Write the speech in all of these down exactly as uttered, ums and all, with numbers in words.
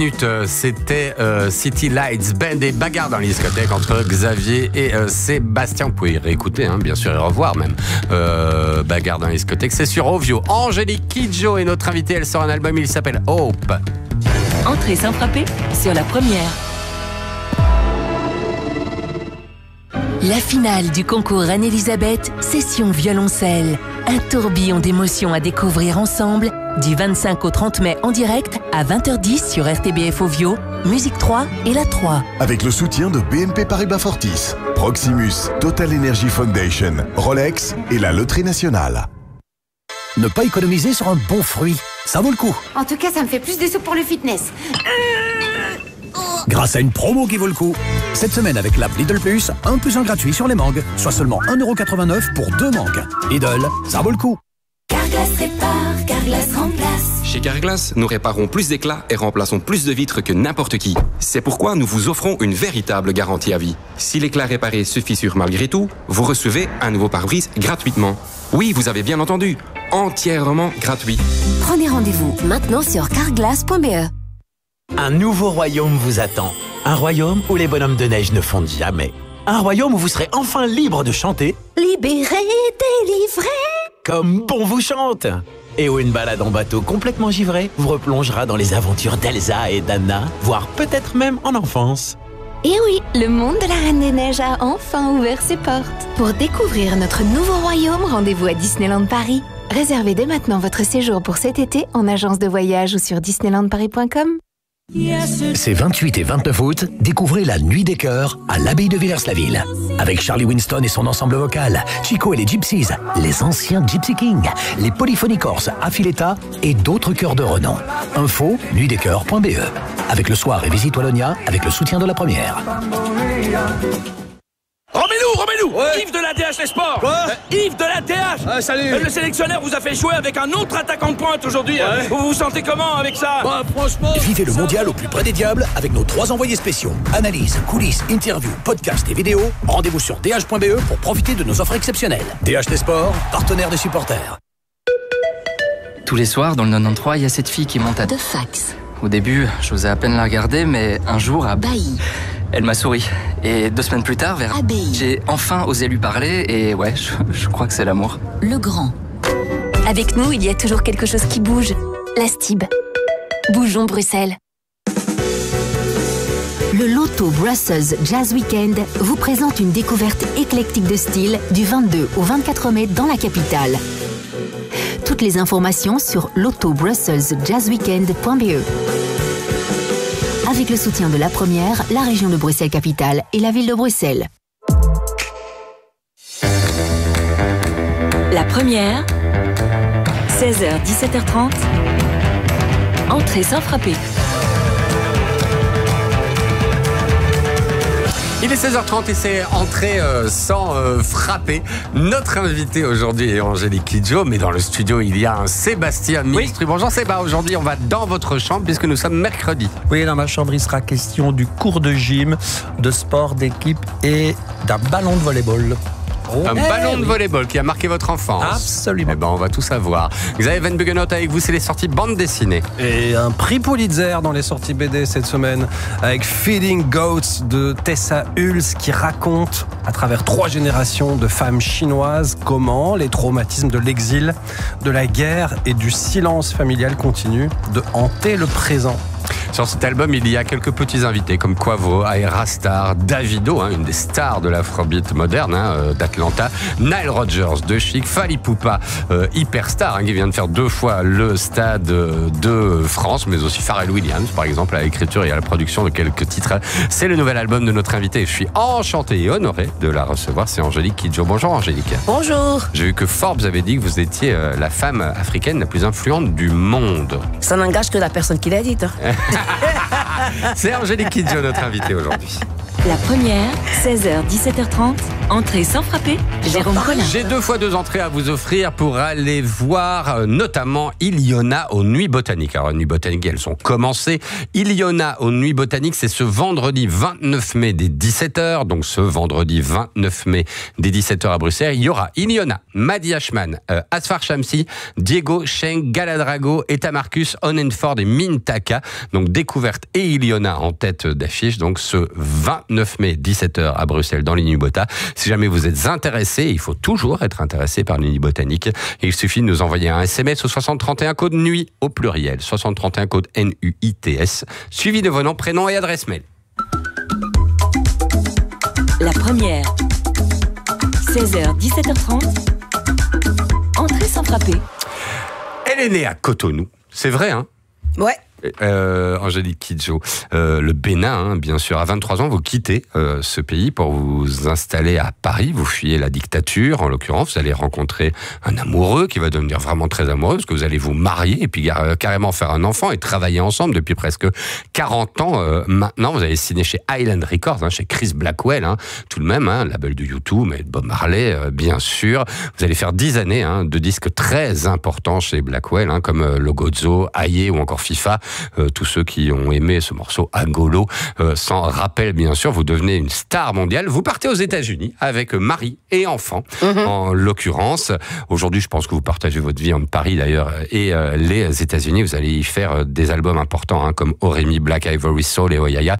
minutes, c'était euh, City Lights Band et bagarre dans les discothèques entre Xavier et euh, Sébastien. Vous pouvez réécouter, hein, bien sûr, et revoir même. Euh, bagarre dans les discothèques, c'est sur Ovio. Angélique Kidjo est notre invitée, elle sort un album, il s'appelle Hope. Entrée sans frapper sur la première. La finale du concours Anne-Elisabeth, session violoncelle. Un tourbillon d'émotions à découvrir ensemble du vingt-cinq au trente mai en direct à vingt heures dix sur R T B F Ovio, Musique trois et La trois. Avec le soutien de B N P Paribas Fortis, Proximus, Total Energy Foundation, Rolex et la Loterie Nationale. Ne pas économiser sur un bon fruit, ça vaut le coup. En tout cas, ça me fait plus de sous pour le fitness. Grâce à une promo qui vaut le coup. Cette semaine avec l'app Lidl Plus, un plus un gratuit sur les mangues, soit seulement un euro quatre-vingt-neuf pour deux mangues. Lidl, ça vaut le coup. Carglass répare, Carglass remplace. Chez Carglass, nous réparons plus d'éclats et remplaçons plus de vitres que n'importe qui. C'est pourquoi nous vous offrons une véritable garantie à vie. Si l'éclat réparé se fissure malgré tout, vous recevez un nouveau pare-brise gratuitement. Oui, vous avez bien entendu, entièrement gratuit. Prenez rendez-vous maintenant sur carglass point b e. Un nouveau royaume vous attend. Un royaume où les bonhommes de neige ne fondent jamais. Un royaume où vous serez enfin libre de chanter. Libéré, délivré. Comme bon vous chante. Et où une balade en bateau complètement givré vous replongera dans les aventures d'Elsa et d'Anna, voire peut-être même en enfance. Et oui, le monde de la Reine des Neiges a enfin ouvert ses portes. Pour découvrir notre nouveau royaume, rendez-vous à Disneyland Paris. Réservez dès maintenant votre séjour pour cet été en agence de voyage ou sur disneyland paris point com. Ces vingt-huit et vingt-neuf août, découvrez la Nuit des Chœurs à l'abbaye de Villers-la-Ville. Avec Charlie Winston et son ensemble vocal, Chico et les Gypsies, les anciens Gypsy Kings, les Polyphony Corse, Affiletta et d'autres chœurs de renom. Info, nuit des chœurs point b e. Avec le soir et Visite Wallonia, avec le soutien de la première. Remets-nous, remets-nous ouais. Yves de la D H Les Sports. Quoi euh, Yves de la D H. Ah, salut. euh, Le sélectionneur vous a fait jouer avec un autre attaquant de pointe aujourd'hui. Ouais. Vous vous sentez comment avec ça? Bah, franchement... Vivez le mondial au plus près des diables avec nos trois envoyés spéciaux. Analyse, coulisses, interviews, podcasts et vidéos. Rendez-vous sur d h point b e pour profiter de nos offres exceptionnelles. D H Les Sports, partenaire des supporters. Tous les soirs, dans le quatre-vingt-treize, il y a cette fille qui monte à... De fax. Au début, j'osais à peine la regarder, mais un jour, à... Bailly. Elle m'a souri. Et deux semaines plus tard, vers... Abbaye. J'ai enfin osé lui parler et ouais, je, je crois que c'est l'amour. Le Grand. Avec nous, il y a toujours quelque chose qui bouge. La Stib. Bougeons Bruxelles. Le Loto Brussels Jazz Weekend vous présente une découverte éclectique de style du vingt-deux au vingt-quatre mai dans la capitale. Toutes les informations sur loto brussels jazz weekend point b e. Avec le soutien de la première, la région de Bruxelles-Capitale et la ville de Bruxelles. La première, seize heures dix-sept heures trente, entrée sans frapper. Il est seize heures trente et c'est entrée euh, sans euh, frapper. Notre invité aujourd'hui est Angélique Kidjo, mais dans le studio, il y a un Sébastien Ministre. Oui. Bonjour Sébastien, aujourd'hui on va dans votre chambre puisque nous sommes mercredi. Oui, dans ma chambre, il sera question du cours de gym, de sport d'équipe et d'un ballon de volleyball. Oh, un hey, ballon de oui. volleyball qui a marqué votre enfance. Absolument. Eh ben, on va tout savoir. Xavier Van Buggenhout avec vous, c'est les sorties bande dessinée. Et un prix Pulitzer dans les sorties B D cette semaine avec Feeding Goats de Tessa Hulse qui raconte à travers trois générations de femmes chinoises comment les traumatismes de l'exil, de la guerre et du silence familial continuent de hanter le présent. Sur cet album, il y a quelques petits invités comme Quavo, Ayra Starr, Davido, hein, une des stars de l'afrobeat moderne hein, d'Atlanta, Nile Rodgers de Chic, Fally Ipupa, euh, hyperstar, hein, qui vient de faire deux fois le stade de France, mais aussi Pharrell Williams, par exemple, à l'écriture et à la production de quelques titres. C'est le nouvel album de notre invité. Je suis enchanté et honoré de la recevoir. C'est Angélique Kidjo. Bonjour Angélique. Bonjour. J'ai vu que Forbes avait dit que vous étiez euh, la femme africaine la plus influente du monde. Ça n'engage que la personne qui l'a dit. C'est Angélique Kidjo, notre invitée aujourd'hui. La première, seize heures dix-sept heures trente, Entrée sans frapper, Jérôme Collin. J'ai deux fois deux entrées à vous offrir pour aller voir euh, notamment Iliona aux Nuits Botaniques. Alors, les Nuits Botaniques, elles sont commencées. Iliona aux Nuits Botaniques, c'est ce vendredi vingt-neuf mai dès dix-sept heures. Donc, ce vendredi vingt-neuf mai dès dix-sept heures à Bruxelles, il y aura Iliona, Madi Ashman, euh, Asfar Shamsi, Diego Schenk, Galadrago, Eta Marcus, Onenford et Mintaka. Donc, découverte et Iliona en tête d'affiche. Donc, ce vingt-neuf mai, dix-sept heures à Bruxelles, dans les Nuits Bota. Si jamais vous êtes intéressé, il faut toujours être intéressé par les Nuits Botaniques. Et il suffit de nous envoyer un S M S au soixante trente et un code nuit au pluriel. soixante trente et un code N U I T S, suivi de vos noms, prénoms et adresse mail. La première, seize heures, dix-sept heures trente. Entrée sans frapper. Elle est née à Cotonou. C'est vrai, hein? Ouais. Euh, Angélique Kidjo, euh, le Bénin, hein, bien sûr. À vingt-trois ans, vous quittez euh, ce pays pour vous installer à Paris. Vous fuyez la dictature, en l'occurrence. Vous allez rencontrer un amoureux qui va devenir vraiment très amoureux parce que vous allez vous marier et puis euh, carrément faire un enfant et travailler ensemble depuis presque quarante ans. Euh, maintenant, vous allez signer chez Island Records, hein, chez Chris Blackwell, hein, tout de même, hein, label de U deux, mais de Bob Marley, euh, bien sûr. Vous allez faire dix années hein, de disques très importants chez Blackwell, hein, comme euh, Logozo, Aye ou encore FIFA. Euh, tous ceux qui ont aimé ce morceau Angolo euh, s'en rappellent bien sûr. Vous devenez une star mondiale. Vous partez aux États-Unis avec mari et enfant, mmh. en l'occurrence. Aujourd'hui, je pense que vous partagez votre vie entre Paris d'ailleurs et euh, les États-Unis. Vous allez y faire euh, des albums importants hein, comme Oremi, Black Ivory Soul et Oyaya.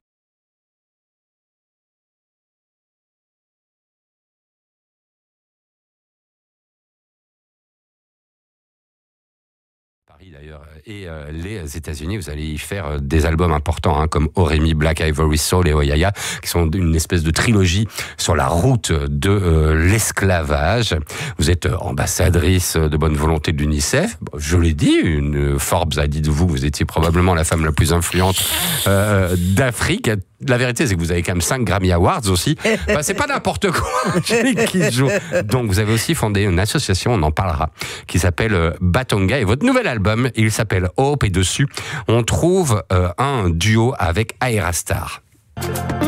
Paris d'ailleurs et euh, les États-Unis, vous allez y faire euh, des albums importants hein, comme Oremi, Black Ivory Soul et Oyaya, qui sont une espèce de trilogie sur la route de euh, l'esclavage. Vous êtes euh, ambassadrice de bonne volonté de l'UNICEF. Bon, je l'ai dit, une Forbes a dit de vous que vous étiez probablement la femme la plus influente euh, d'Afrique. La vérité, c'est que vous avez quand même cinq Grammy Awards aussi. Enfin, c'est pas n'importe quoi qui joue. Donc, vous avez aussi fondé une association, on en parlera, qui s'appelle Batonga. Et votre nouvel album, il s'appelle Hope. Et dessus, on trouve euh, un duo avec Ayra Starr.